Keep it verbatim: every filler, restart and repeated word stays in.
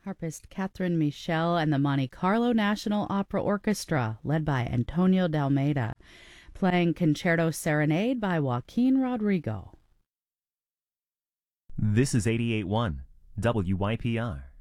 Harpist Catherine Michel and the Monte Carlo National Opera Orchestra, led by Antonio Dalmeida, playing Concerto Serenade by Joaquin Rodrigo. This is eighty-eight point one W Y P R.